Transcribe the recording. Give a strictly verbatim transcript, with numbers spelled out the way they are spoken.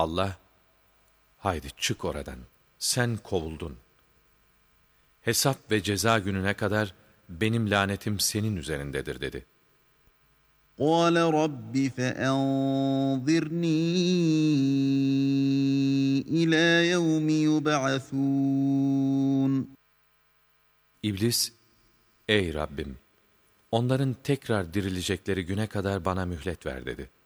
Allah, haydi çık oradan, sen kovuldun. Hesap ve ceza gününe kadar benim lanetim senin üzerindedir dedi. قَالَ رَبِّ فَأَنظِرْنِي إِلَى يَوْمِ يُبْعَثُونَ İblis, ey Rabbim, onların tekrar dirilecekleri güne kadar bana mühlet ver dedi.